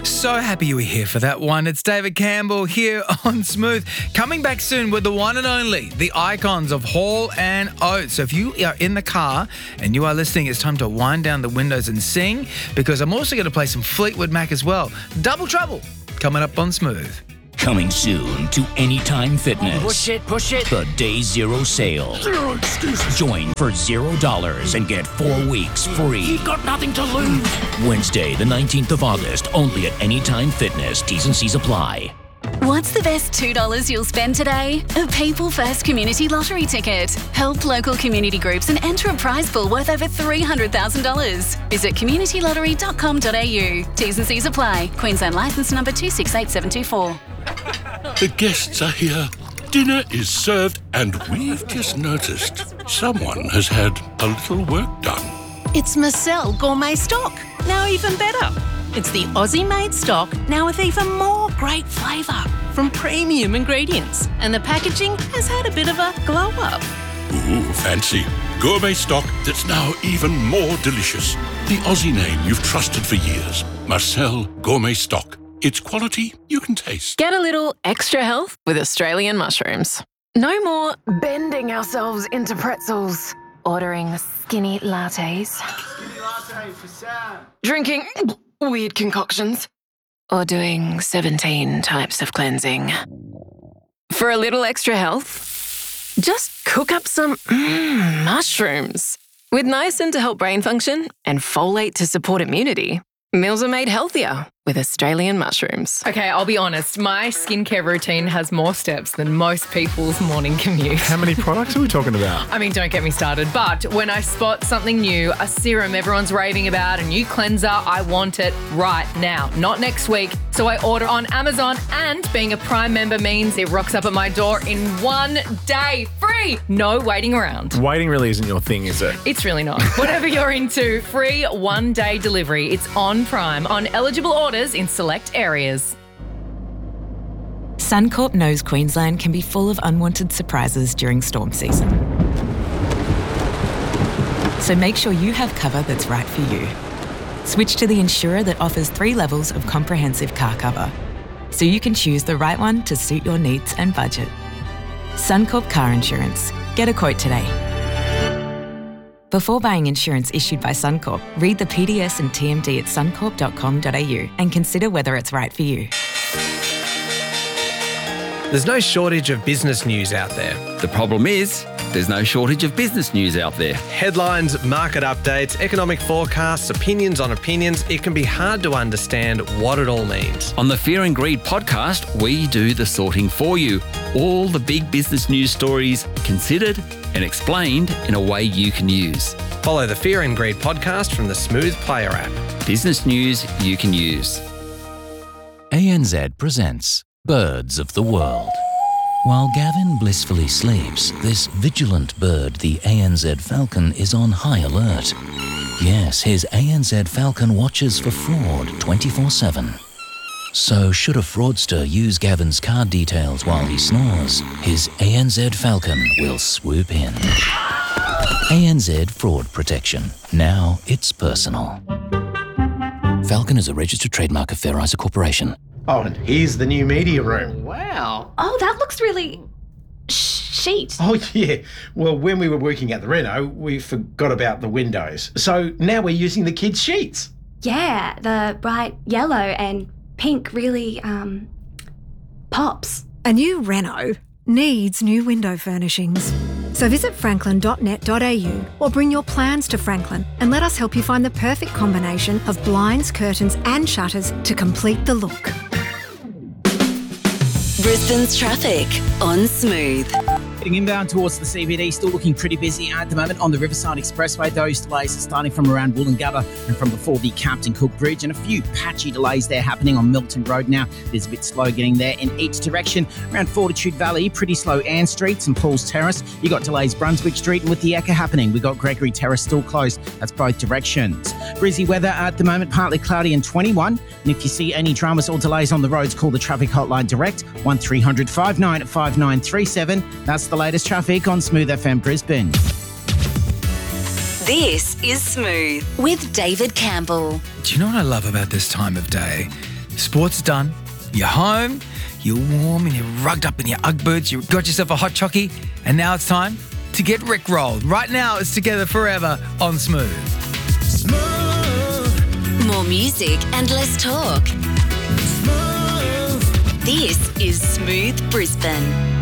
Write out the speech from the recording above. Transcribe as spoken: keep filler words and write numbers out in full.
So happy you were here for that one. It's David Campbell here on Smooth. Coming back soon with the one and only, the icons of Hall and Oates. So if you are in the car and you are listening, it's time to wind down the windows and sing, because I'm also going to play some Fleetwood Mac as well. Double trouble coming up on Smooth. Coming soon to Anytime Fitness. Push it, push it. The Day Zero Sale. Zero excuses. Join for zero dollars and get four weeks free. You've got nothing to lose. Wednesday, the nineteenth of August, only at Anytime Fitness. T's and C's apply. What's the best two dollars you'll spend today? A People First Community Lottery ticket. Help local community groups and enter a prize pool worth over three hundred thousand dollars. Visit community lottery dot com dot a u. T's and C's apply. Queensland licence number two six eight seven two four. The guests are here. Dinner is served, and we've just noticed someone has had a little work done. It's Marcel Gourmet Stock, now even better. It's the Aussie-made stock, now with even more great flavour from premium ingredients. And the packaging has had a bit of a glow-up. Ooh, fancy. Gourmet stock that's now even more delicious. The Aussie name you've trusted for years. Marcel Gourmet Stock. It's quality you can taste. Get a little extra health with Australian mushrooms. No more bending ourselves into pretzels, ordering skinny lattes, skinny latte for Sam, drinking weird concoctions, or doing seventeen types of cleansing. For a little extra health, just cook up some mm, mushrooms. With niacin to help brain function and folate to support immunity, meals are made healthier with Australian mushrooms. Okay, I'll be honest. My skincare routine has more steps than most people's morning commute. How many products are we talking about? I mean, don't get me started. But when I spot something new, a serum everyone's raving about, a new cleanser, I want it right now, not next week. So I order on Amazon, and being a Prime member means it rocks up at my door in one day, free. No waiting around. Waiting really isn't your thing, is it? It's really not. Whatever you're into, free one-day delivery. It's on Prime, on eligible orders in select areas. Suncorp knows Queensland can be full of unwanted surprises during storm season. So make sure you have cover that's right for you. Switch to the insurer that offers three levels of comprehensive car cover, so you can choose the right one to suit your needs and budget. Suncorp Car Insurance. Get a quote today. Before buying insurance issued by Suncorp, read the P D S and T M D at suncorp dot com dot a u and consider whether it's right for you. There's no shortage of business news out there. The problem is, there's no shortage of business news out there. Headlines, market updates, economic forecasts, opinions on opinions. It can be hard to understand what it all means. On the Fear and Greed podcast, we do the sorting for you. All the big business news stories considered and explained in a way you can use. Follow the Fear and Greed podcast from the Smooth Player app. Business news you can use. A N Z presents Birds of the World. While Gavin blissfully sleeps, this vigilant bird, the A N Z falcon, is on high alert. Yes, his A N Z falcon watches for fraud twenty-four seven. So should a fraudster use Gavin's card details while he snores, his A N Z falcon will swoop in. A N Z Fraud Protection. Now it's personal. Falcon is a registered trademark of Fair Isa Corporation. Oh, and here's the new media room. Wow. Oh, that looks really chic. Oh, yeah. Well, when we were working at the reno, we forgot about the windows. So now we're using the kids' sheets. Yeah, the bright yellow and pink really um, pops. A new reno needs new window furnishings. So visit franklin dot net dot a u or bring your plans to Franklin and let us help you find the perfect combination of blinds, curtains and shutters to complete the look. Brisbane's traffic on Smooth. Heading inbound towards the C B D, still looking pretty busy at the moment on the Riverside Expressway. Those delays are starting from around Wollongabba and from before the Captain Cook Bridge, and a few patchy delays there happening on Milton Road now. There's a bit slow getting there in each direction. Around Fortitude Valley, pretty slow Ann Street, St Paul's Terrace. You got delays Brunswick Street, and with the Ekka happening, we got Gregory Terrace still closed. That's both directions. Breezy weather at the moment, partly cloudy and twenty-one. And if you see any dramas or delays on the roads, call the traffic hotline direct, one three hundred five nine five nine three seven. That's the latest traffic on Smooth F M Brisbane. This is Smooth with David Campbell. Do you know what I love about this time of day? Sports done. You're home. You're warm and you're rugged up in your Ugg boots. You've got yourself a hot chockey. And now it's time to get rickrolled. Right now, it's Together Forever on Smooth. Smooth. More music and less talk. Smooth. This is Smooth Brisbane.